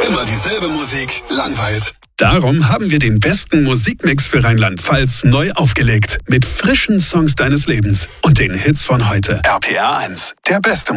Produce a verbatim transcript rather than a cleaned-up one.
Immer dieselbe Musik langweilt. Darum haben wir den besten Musikmix für Rheinland-Pfalz neu aufgelegt. Mit frischen Songs deines Lebens und den Hits von heute. R P R eins, der beste